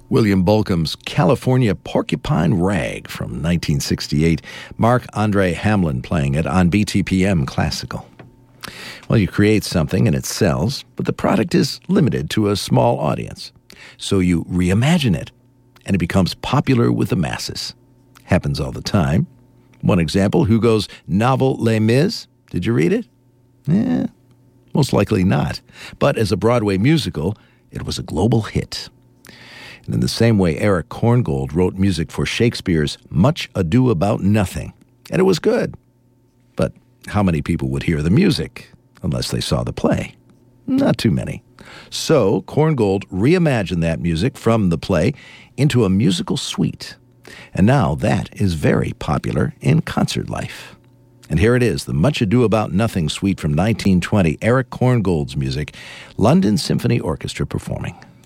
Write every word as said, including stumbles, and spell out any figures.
William Bolcom's California Porcupine Rag from nineteen sixty-eight. Marc-Andre Hamelin playing it on B T P M Classical. Well, you create something and it sells, but the product is limited to a small audience. So you reimagine it, and it becomes popular with the masses. Happens all the time. One example, Hugo's novel Les Mis. Did you read it? Eh, most likely not. But as a Broadway musical, it was a global hit. And in the same way, Eric Korngold wrote music for Shakespeare's Much Ado About Nothing. And it was good. But how many people would hear the music unless they saw the play? Not too many. So Korngold reimagined that music from the play into a musical suite. And now that is very popular in concert life. And here it is, the Much Ado About Nothing suite from nineteen twenty, Eric Korngold's music, London Symphony Orchestra performing.